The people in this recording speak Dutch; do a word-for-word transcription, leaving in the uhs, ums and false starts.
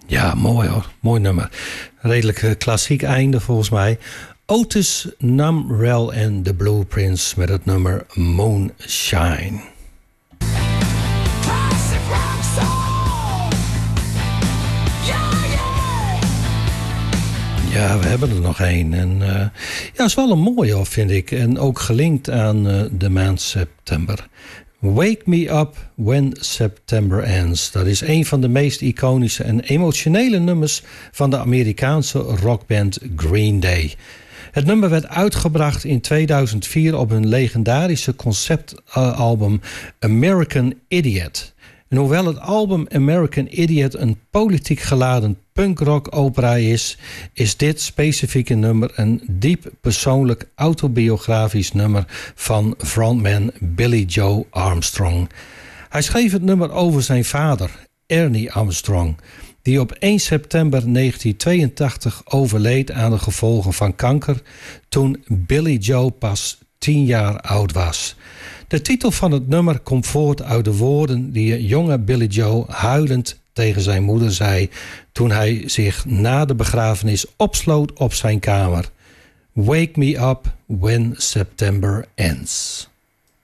Ja, mooi hoor. Mooi nummer. Redelijk uh, klassiek einde volgens mij. Otis Namrell en The Blueprints met het nummer Moonshine. Ja, we hebben er nog één. En uh, ja, is wel een mooie, vind ik. En ook gelinkt aan uh, de maand september. Wake Me Up When September Ends. Dat is een van de meest iconische en emotionele nummers van de Amerikaanse rockband Green Day. Het nummer werd uitgebracht in tweeduizend vier op hun legendarische conceptalbum American Idiot. En hoewel het album American Idiot een politiek geladen punkrock-opera is, is dit specifieke nummer een diep persoonlijk autobiografisch nummer van frontman Billy Joe Armstrong. Hij schreef het nummer over zijn vader, Ernie Armstrong, die op één september negentien tweeëntachtig overleed aan de gevolgen van kanker toen Billy Joe pas tien jaar oud was. De titel van het nummer komt voort uit de woorden die jonge Billy Joe huilend tegen zijn moeder zei toen hij zich na de begrafenis opsloot op zijn kamer. Wake me up when September ends.